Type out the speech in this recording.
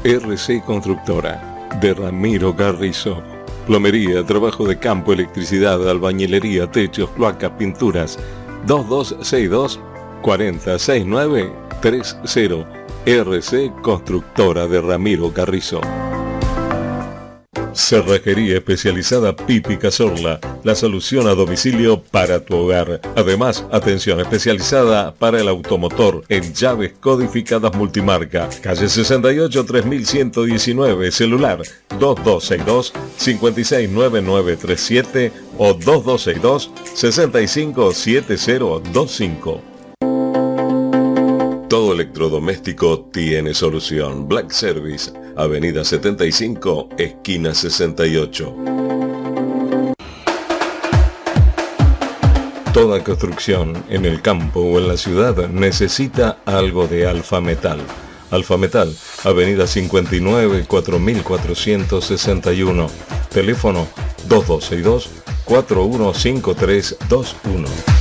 RC Constructora, de Ramiro Carrizo. Plomería, trabajo de campo, electricidad, albañilería, techos, cloacas, pinturas. 2262 4069 30. RC Constructora de Ramiro Carrizo. Cerrajería especializada Pipi Cazorla, la solución a domicilio para tu hogar. Además, atención especializada para el automotor en llaves codificadas multimarca. Calle 68 3119, celular 2262 569937 o 2262 657025. Todo electrodoméstico tiene solución. Black Service, Avenida 75, esquina 68. Toda construcción en el campo o en la ciudad necesita algo de Alfa Metal. Alfa Metal, Avenida 59, 4461. Teléfono 2262 415321.